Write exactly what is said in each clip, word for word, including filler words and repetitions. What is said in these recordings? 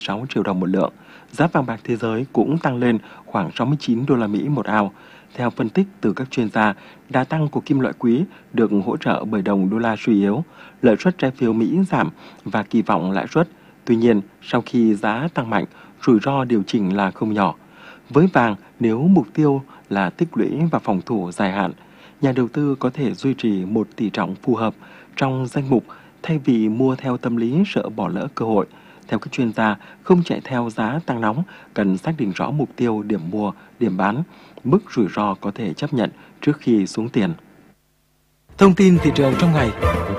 sáu triệu đồng một lượng. Giá vàng bạc thế giới cũng tăng lên khoảng sáu mươi chín đô la Mỹ một ao. Theo phân tích từ các chuyên gia, đà tăng của kim loại quý được hỗ trợ bởi đồng đô la suy yếu, lợi suất trái phiếu Mỹ giảm và kỳ vọng lãi suất. Tuy nhiên, sau khi giá tăng mạnh, rủi ro điều chỉnh là không nhỏ. Với vàng, nếu mục tiêu là tích lũy và phòng thủ dài hạn, nhà đầu tư có thể duy trì một tỷ trọng phù hợp trong danh mục thay vì mua theo tâm lý sợ bỏ lỡ cơ hội. Theo các chuyên gia, không chạy theo giá tăng nóng, cần xác định rõ mục tiêu điểm mua, điểm bán, mức rủi ro có thể chấp nhận trước khi xuống tiền. Thông tin thị trường trong ngày.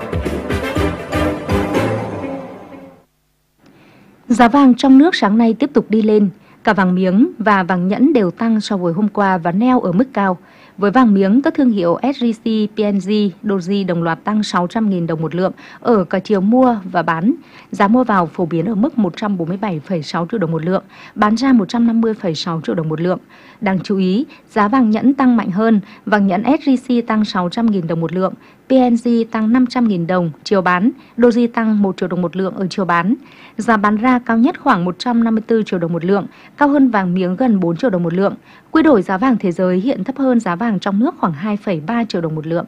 Giá vàng trong nước sáng nay tiếp tục đi lên. Cả vàng miếng và vàng nhẫn đều tăng so với hôm qua và neo ở mức cao. Với vàng miếng, các thương hiệu ét gi xê, pê en giê, Doji đồng loạt tăng sáu trăm nghìn đồng một lượng ở cả chiều mua và bán. Giá mua vào phổ biến ở mức một trăm bốn mươi bảy phẩy sáu triệu đồng một lượng, bán ra một trăm năm mươi phẩy sáu triệu đồng một lượng. Đáng chú ý, giá vàng nhẫn tăng mạnh hơn, vàng nhẫn ét gi xê tăng sáu trăm nghìn đồng một lượng, pê en giê tăng năm trăm nghìn đồng chiều bán, Doji tăng một triệu đồng một lượng ở chiều bán. Giá bán ra cao nhất khoảng một trăm năm mươi tư triệu đồng một lượng, cao hơn vàng miếng gần bốn triệu đồng một lượng. Quy đổi giá vàng thế giới hiện thấp hơn giá vàng trong nước khoảng hai phẩy ba triệu đồng một lượng.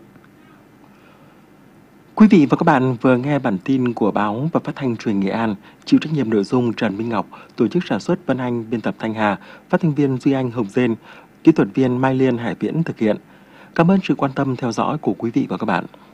Quý vị và các bạn vừa nghe bản tin của báo và phát thanh truyền Nghệ An, chịu trách nhiệm nội dung Trần Minh Ngọc, tổ chức sản xuất Vân Anh, biên tập Thanh Hà, phát thanh viên Duy Anh Hồng Dên, kỹ thuật viên Mai Liên Hải Viễn thực hiện. Cảm ơn sự quan tâm theo dõi của quý vị và các bạn.